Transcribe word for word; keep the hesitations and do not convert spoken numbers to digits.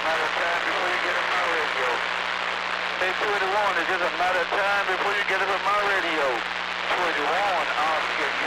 matter of time before you get on my radio. Hey, twenty-one, it's just a matter of time before you get it on my radio. twenty-one, Oscar